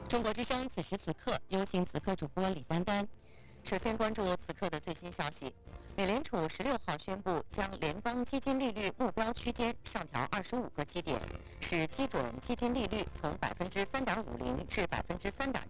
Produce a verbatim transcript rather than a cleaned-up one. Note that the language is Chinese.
中国之声此时此刻，有请此刻主播李丹丹。首先关注此刻的最新消息，美联储十六号宣布将联邦基金利率目标区间上调二十五个基点，使基准基金利率从百分之三点五零至百分之三点